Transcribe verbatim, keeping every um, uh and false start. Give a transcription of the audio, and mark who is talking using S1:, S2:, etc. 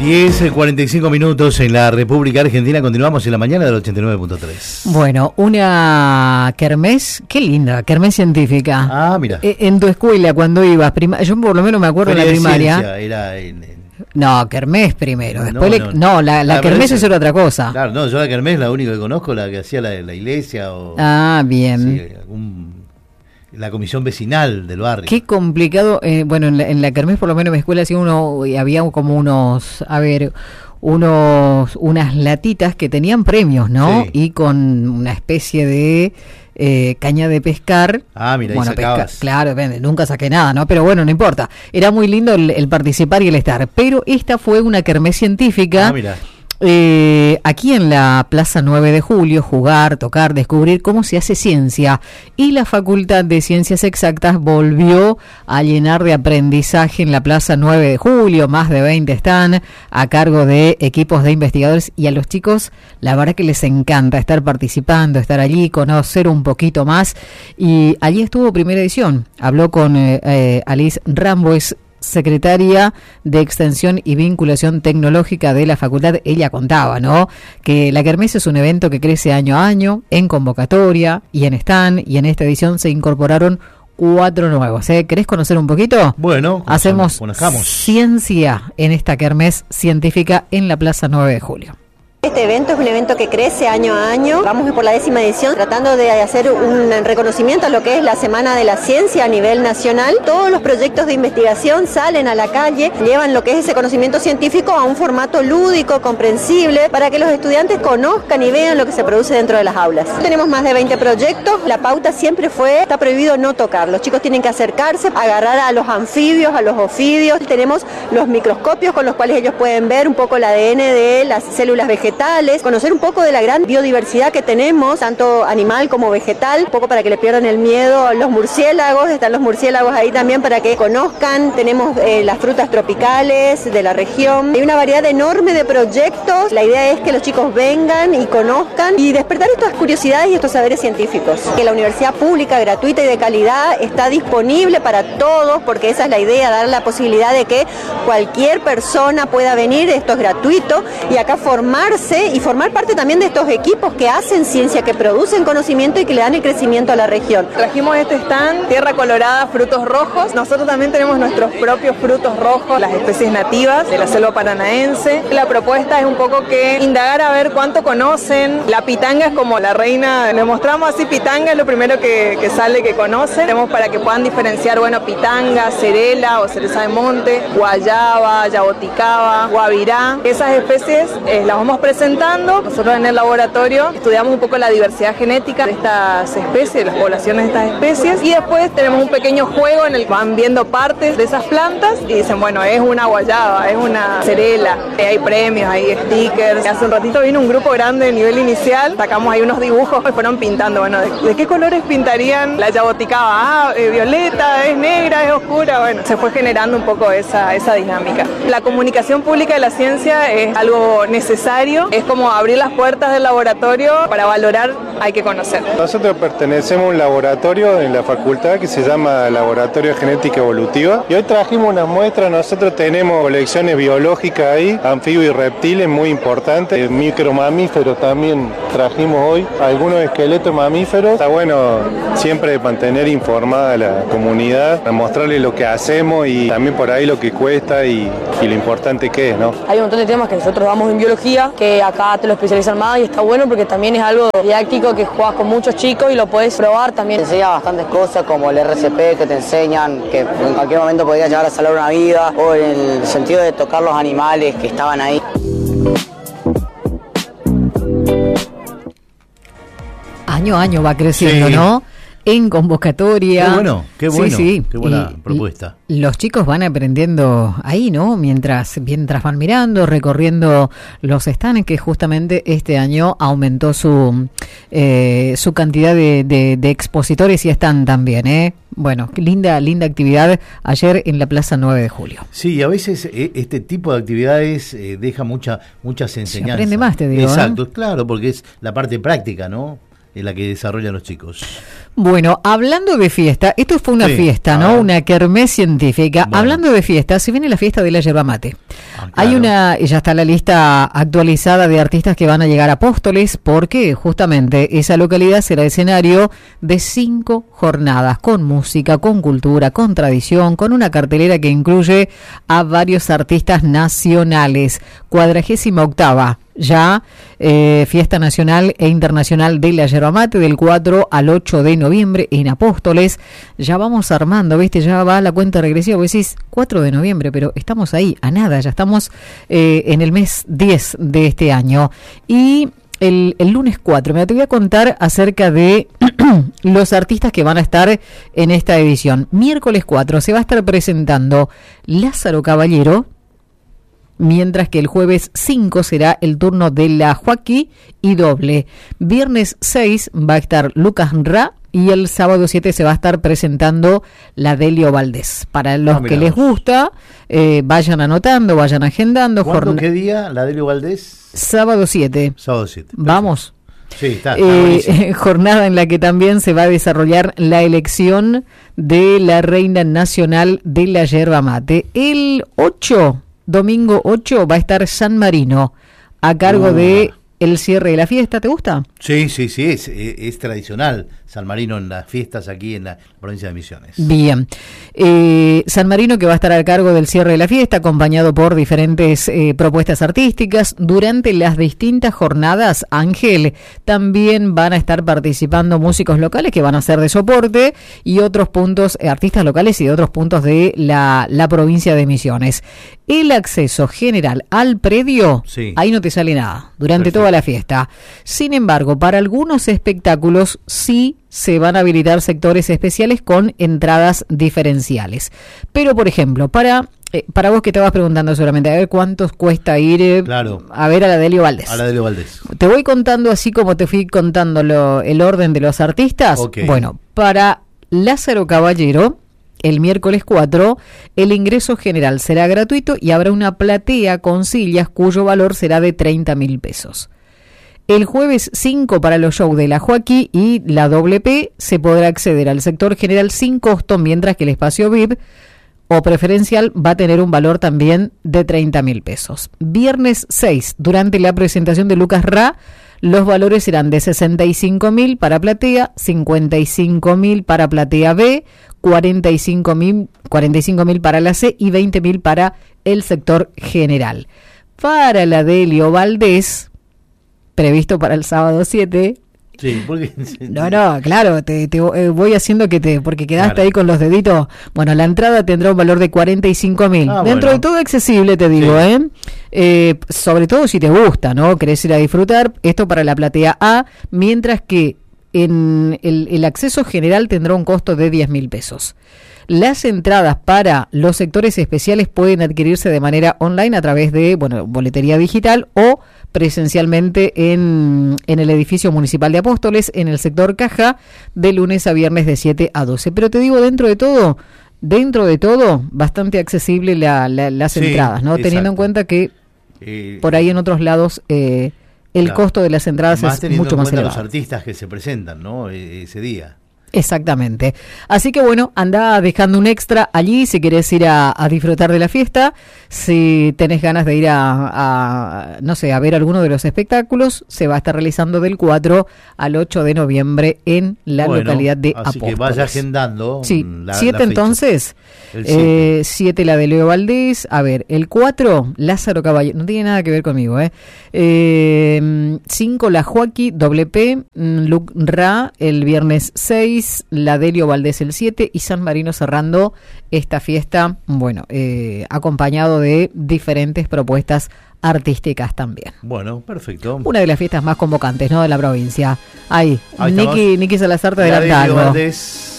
S1: diez, cuarenta y cinco minutos en la República Argentina. Continuamos en la mañana del ochenta y nueve punto tres.
S2: Bueno, una kermés, qué linda, kermés científica.
S1: Ah, mira.
S2: E- en tu escuela, cuando ibas, prima- yo por lo menos me acuerdo en la
S1: Feria de
S2: primaria.
S1: Ciencia, era en, en-
S2: No, kermés primero. Después
S1: No,
S2: le-
S1: no.
S2: no, la, la
S1: Ah, pero
S2: kermés
S1: esa-
S2: es otra cosa.
S1: Claro, no, yo la kermés la única que conozco, la que hacía la, la iglesia o
S2: Ah, bien.
S1: sí, algún- la comisión vecinal del barrio.
S2: Qué complicado. Eh, bueno, en la, en la kermés, por lo menos en mi escuela, hacía uno, y había como unos, a ver, unos, unas latitas que tenían premios, ¿no?
S1: Sí.
S2: Y con una especie de eh, caña de pescar.
S1: Ah, mira, ahí
S2: bueno,
S1: sacabas.
S2: pesca- claro, depende, nunca saqué nada, ¿no? Pero bueno, no importa. Era muy lindo el, el participar y el estar. Pero esta fue una kermés científica.
S1: Ah, mira.
S2: Eh, aquí en la Plaza nueve de Julio, jugar, tocar, descubrir cómo se hace ciencia. Y la Facultad de Ciencias Exactas volvió a llenar de aprendizaje en la Plaza nueve de Julio. Más de veinte están a cargo de equipos de investigadores. Y a los chicos, la verdad que les encanta estar participando, estar allí, conocer un poquito más. Y allí estuvo primera edición. Habló con eh, eh, Alice Ramboes, secretaria de Extensión y Vinculación Tecnológica de la Facultad. Ella contaba, ¿no?, que la kermés es un evento que crece año a año en convocatoria y en stand, y en esta edición se incorporaron cuatro nuevos. ¿eh? ¿Querés conocer un poquito?
S1: Bueno,
S2: Hacemos
S1: conozcamos.
S2: ciencia en esta kermés científica en la Plaza nueve de Julio.
S3: Este evento es un evento que crece año a año. Vamos por la décima edición tratando de hacer un reconocimiento a lo que es la Semana de la Ciencia a nivel nacional. Todos los proyectos de investigación salen a la calle, llevan lo que es ese conocimiento científico a un formato lúdico, comprensible, para que los estudiantes conozcan y vean lo que se produce dentro de las aulas. Tenemos más de veinte proyectos. La pauta siempre fue, está prohibido no tocar. Los chicos tienen que acercarse, agarrar a los anfibios, a los ofidios. Tenemos los microscopios con los cuales ellos pueden ver un poco el A D N de las células vegetales, conocer un poco de la gran biodiversidad que tenemos, tanto animal como vegetal, un poco para que le pierdan el miedo a los murciélagos. Están los murciélagos ahí también para que conozcan. Tenemos eh, las frutas tropicales de la región. Hay una variedad enorme de proyectos. La idea es que los chicos vengan y conozcan y despertar estas curiosidades y estos saberes científicos. Que la universidad pública, gratuita y de calidad está disponible para todos, porque esa es la idea, dar la posibilidad de que cualquier persona pueda venir. Esto es gratuito y acá formarse y formar parte también de estos equipos que hacen ciencia, que producen conocimiento y que le dan el crecimiento a la región.
S4: Trajimos este stand, tierra colorada, frutos rojos. Nosotros también tenemos nuestros propios frutos rojos, las especies nativas de la selva paranaense. La propuesta es un poco que indagar a ver cuánto conocen. La pitanga es como la reina, le mostramos así pitanga, es lo primero que, que sale que conocen. Tenemos para que puedan diferenciar, bueno, pitanga, cerela o cereza de monte, guayaba, yaboticaba, guavirá. Esas especies eh, las vamos presentando. Nosotros en el laboratorio estudiamos un poco la diversidad genética de estas especies, de las poblaciones de estas especies, y después tenemos un pequeño juego en el que van viendo partes de esas plantas y dicen, bueno, es una guayaba, es una cerela. Eh, hay premios, hay stickers. Hace un ratito vino un grupo grande de nivel inicial, sacamos ahí unos dibujos y fueron pintando, bueno, ¿de, de qué colores pintarían la yaboticaba? Ah, eh, violeta, es negra, es oscura. Bueno, se fue generando un poco esa, esa dinámica. La comunicación pública de la ciencia es algo necesario. Es como abrir las puertas del laboratorio. Para valorar hay que conocer.
S5: Nosotros pertenecemos a un laboratorio en la facultad que se llama Laboratorio de Genética Evolutiva, y hoy trajimos unas muestras. Nosotros tenemos colecciones biológicas ahí, anfibios y reptiles muy importantes, micromamíferos también trajimos hoy, algunos esqueletos mamíferos. Está bueno siempre mantener informada a la comunidad, a mostrarle lo que hacemos y también por ahí lo que cuesta y, y lo importante que es, ¿no?
S6: Hay un montón de temas que nosotros damos en biología, que acá te lo especializan más y está bueno porque también es algo didáctico que juegas con muchos chicos y lo puedes probar también.
S7: Te enseña bastantes cosas como el R C P, que te enseñan que en cualquier momento podría llegar a salvar una vida, o en el sentido de tocar los animales que estaban ahí.
S2: Año a año va creciendo,
S1: Sí.
S2: ¿no? En convocatoria.
S1: Qué bueno, qué bueno,
S2: Sí, sí.
S1: qué buena
S2: Y-
S1: propuesta.
S2: y los chicos van aprendiendo ahí, ¿no? Mientras, mientras van mirando, recorriendo los stands, que justamente este año aumentó su eh, su cantidad de, de, de expositores y están también, ¿eh? Bueno, qué linda, linda actividad ayer en la Plaza nueve de Julio.
S1: Sí, a veces eh, este tipo de actividades eh, deja mucha, muchas enseñanzas.
S2: aprende más, te digo,
S1: Exacto,
S2: ¿eh?
S1: claro, porque es la parte práctica, ¿no? en la que desarrollan los chicos.
S2: Bueno, hablando de fiesta, esto fue una
S1: sí,
S2: fiesta, ¿no? Una kermés científica. Bueno. Hablando de fiesta, se viene la fiesta de la yerba mate. Ah, claro. Hay una, ya está la lista actualizada de artistas que van a llegar a Apóstoles, porque justamente esa localidad será escenario de cinco jornadas, con música, con cultura, con tradición, con una cartelera que incluye a varios artistas nacionales. Cuadragésima octava. Ya eh, fiesta nacional e internacional de la yerba mate del cuatro al ocho de noviembre en Apóstoles. Ya vamos armando, ¿viste? Ya va la cuenta regresiva. Vos decís cuatro de noviembre, pero estamos ahí, a nada. Ya estamos eh, en el mes diez de este año. Y el, el lunes cuatro, me te voy a contar acerca de los artistas que van a estar en esta edición. Miércoles cuatro se va a estar presentando Lázaro Caballero, mientras que el jueves cinco será el turno de la Joaquí y doble. Viernes seis va a estar Lucas Ra y el sábado siete se va a estar presentando la Delio Valdés. Para los ah, que les gusta, eh, vayan anotando, vayan agendando.
S1: ¿Cuándo, qué día la Delio Valdés?
S2: Sábado siete.
S1: Sábado siete. Perfecto.
S2: Vamos.
S1: Sí, está, está
S2: eh, jornada en la que también se va a desarrollar la elección de la Reina Nacional de la Yerba Mate. El ocho... Domingo ocho va a estar San Marino a cargo uh. de el cierre de la fiesta. ¿Te gusta?
S1: Sí, sí, sí, es, es, es tradicional San Marino en las fiestas aquí en la provincia de Misiones.
S2: Bien. Eh, San Marino, que va a estar a cargo del cierre de la fiesta, acompañado por diferentes eh, propuestas artísticas. Durante las distintas jornadas, Ángel, también van a estar participando músicos locales que van a ser de soporte y otros puntos, eh, artistas locales y de otros puntos de la, la provincia de Misiones. El acceso general al predio, sí. Ahí no te sale nada durante Perfecto. Toda la fiesta. Sin embargo, para algunos espectáculos sí se van a habilitar sectores especiales con entradas diferenciales. Pero, por ejemplo, para eh, para vos que estabas preguntando seguramente, a ver cuántos cuesta ir eh,
S1: claro.
S2: a ver a la Delio Valdés.
S1: A la Delio Valdés.
S2: Te voy contando así como te fui contando lo, el orden de los artistas.
S1: Okay.
S2: Bueno, para Lázaro Caballero, el miércoles cuatro, el ingreso general será gratuito y habrá una platea con sillas cuyo valor será de treinta mil pesos. El jueves cinco, para los shows de la Joaquí y la doble P, se podrá acceder al sector general sin costo, mientras que el espacio V I P o preferencial va a tener un valor también de treinta mil pesos. Viernes seis, durante la presentación de Lucas Ra, los valores serán de sesenta y cinco mil para platea, cincuenta y cinco mil para platea B, cuarenta y cinco mil para la C y veinte mil para el sector general. Para la Delio Valdés, previsto para el sábado siete.
S1: Sí, porque...
S2: No, no, claro, te, te voy haciendo que te... Porque quedaste
S1: claro.
S2: ahí con los deditos. Bueno, la entrada tendrá un valor de cuarenta y cinco mil. Ah, Dentro bueno. de todo accesible, te digo, sí. ¿eh? ¿eh? Sobre todo si te gusta, ¿no? Querés ir a disfrutar. Esto para la platea A, mientras que en el, el acceso general tendrá un costo de diez mil pesos. Las entradas para los sectores especiales pueden adquirirse de manera online a través de, bueno, boletería digital o presencialmente en, en el edificio municipal de Apóstoles, en el sector Caja, de lunes a viernes de siete a doce. Pero te digo, dentro de todo, dentro de todo, bastante accesible la, la, las sí, entradas, ¿no? Exacto. Teniendo en cuenta que eh, por ahí en otros lados eh, el claro. costo de las entradas
S1: más
S2: es mucho más elevado.
S1: Los artistas que se presentan, ¿no? E- ese día.
S2: Exactamente. Así que bueno, anda dejando un extra allí si querés ir a, a disfrutar de la fiesta. Si tenés ganas de ir a, a, no sé, a ver alguno de los espectáculos, se va a estar realizando del cuatro al ocho de noviembre en la
S1: bueno,
S2: localidad de
S1: así
S2: Apóstoles.
S1: que vaya agendando.
S2: Sí,
S1: la,
S2: siete
S1: la
S2: entonces.
S1: El siete.
S2: Eh, siete la de Leo Valdés. A ver, el cuatro, Lázaro Caballero. No tiene nada que ver conmigo, ¿eh? eh cinco, la Joaquí, doble P, Luc Ra, el viernes seis. La Delio Valdés el siete y San Marino cerrando esta fiesta, bueno, eh, acompañado de diferentes propuestas artísticas también.
S1: Bueno, perfecto.
S2: Una de las fiestas más convocantes, ¿no?, de la provincia. Ahí,
S1: Ahí
S2: Niki, Niki Salazar te adelanta algo.
S1: Valdés.